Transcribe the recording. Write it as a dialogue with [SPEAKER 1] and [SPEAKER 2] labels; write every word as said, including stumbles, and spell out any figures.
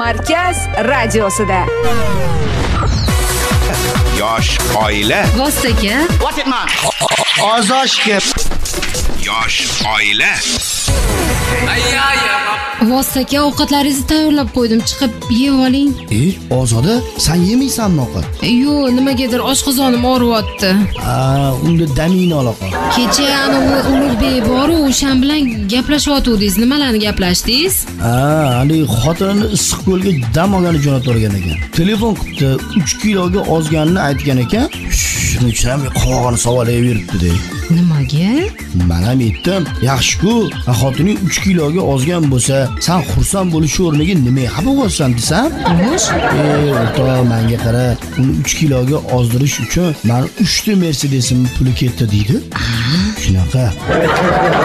[SPEAKER 1] Markaz radiosida.
[SPEAKER 2] Yosh oila.
[SPEAKER 3] Vostoka.
[SPEAKER 2] Ozoshga. Yosh oila.
[SPEAKER 3] Vostoka, ovqatlaringizni tayyorlab qo'ydim, chiqib yeb oling.
[SPEAKER 4] E, Ozoda, sen yemaysanmi ovqat?
[SPEAKER 3] Yo, nimagadir oshqozonim og'riyapti.
[SPEAKER 4] Ha, unda damingni ola qol.
[SPEAKER 3] Kecha ana Ulug'bek bor-u, o'shan bilan gaplashyotdingiz. Nimalarni gaplashdingiz?
[SPEAKER 4] Ha, hali xotinini issiq ko'lga dam olgani jo'natorgan ekan. Telefon qilibdi, uch kiloga ozganini aytgan ekan. Shuni uchun qovog'ini savolayveribdi dey.
[SPEAKER 3] Nimaga?
[SPEAKER 4] Men ham aytdim, yaxshi-ku, xotining uch kiloga ozgan bo'lsa, sen xursand bo'lish o'rniga nima xafa bo'lasan desam?
[SPEAKER 3] Xo'sh?
[SPEAKER 4] Ey, o'rta, menga qara, uni uch kiloga ozdirish uchun men uch ta Mercedesim puli ketdi deydi. Shunaqa.